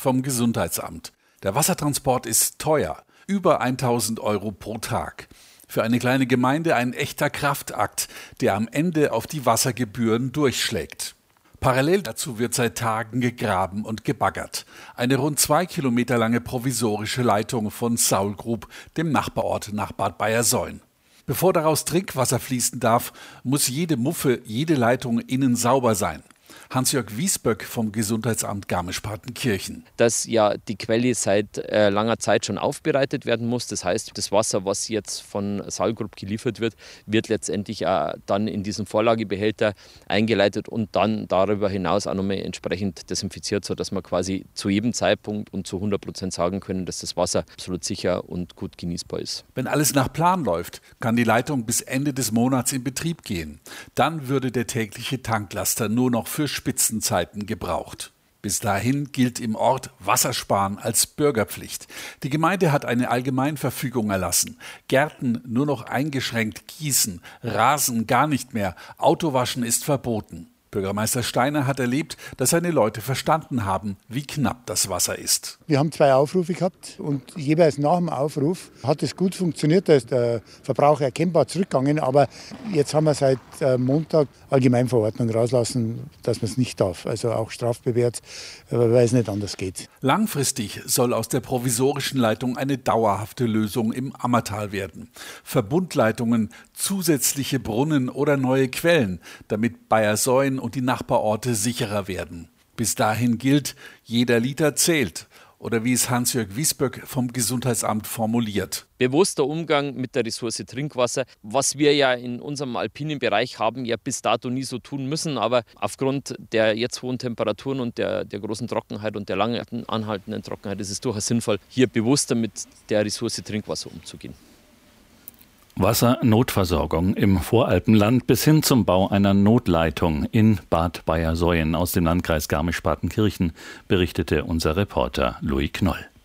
vom Gesundheitsamt. Der Wassertransport ist teuer, über 1.000 € pro Tag. Für eine kleine Gemeinde ein echter Kraftakt, der am Ende auf die Wassergebühren durchschlägt. Parallel dazu wird seit Tagen gegraben und gebaggert. Eine rund 2 Kilometer lange provisorische Leitung von Saulgrub, dem Nachbarort nach Bad Bayersoien. Bevor daraus Trinkwasser fließen darf, muss jede Muffe, jede Leitung innen sauber sein. Hans-Jörg Wiesböck vom Gesundheitsamt Garmisch-Partenkirchen. Dass ja die Quelle seit langer Zeit schon aufbereitet werden muss. Das heißt, das Wasser, was jetzt von Saulgrub geliefert wird, wird letztendlich dann in diesen Vorlagebehälter eingeleitet und dann darüber hinaus auch nochmal entsprechend desinfiziert, sodass wir quasi zu jedem Zeitpunkt und zu 100% sagen können, dass das Wasser absolut sicher und gut genießbar ist. Wenn alles nach Plan läuft, kann die Leitung bis Ende des Monats in Betrieb gehen. Dann würde der tägliche Tanklaster nur noch für Spitzenzeiten gebraucht. Bis dahin gilt im Ort Wassersparen als Bürgerpflicht. Die Gemeinde hat eine Allgemeinverfügung erlassen. Gärten nur noch eingeschränkt gießen, Rasen gar nicht mehr, Autowaschen ist verboten. Bürgermeister Steiner hat erlebt, dass seine Leute verstanden haben, wie knapp das Wasser ist. Wir haben 2 Aufrufe gehabt und jeweils nach dem Aufruf hat es gut funktioniert. Da ist der Verbrauch erkennbar zurückgegangen. Aber jetzt haben wir seit Montag Allgemeinverordnung rauslassen, dass man es nicht darf. Also auch strafbewehrt, weil es nicht anders geht. Langfristig soll aus der provisorischen Leitung eine dauerhafte Lösung im Ammertal werden. Verbundleitungen, zusätzliche Brunnen oder neue Quellen, damit Bayersoien und die Nachbarorte sicherer werden. Bis dahin gilt, jeder Liter zählt. Oder wie es Hans-Jörg Wiesböck vom Gesundheitsamt formuliert. Bewusster Umgang mit der Ressource Trinkwasser, was wir ja in unserem alpinen Bereich haben, ja bis dato nie so tun müssen. Aber aufgrund der jetzt hohen Temperaturen und der großen Trockenheit und der lange anhaltenden Trockenheit ist es durchaus sinnvoll, hier bewusster mit der Ressource Trinkwasser umzugehen. Wassernotversorgung im Voralpenland bis hin zum Bau einer Notleitung in Bad Bayersoien aus dem Landkreis Garmisch-Partenkirchen, berichtete unser Reporter Louis Knoll.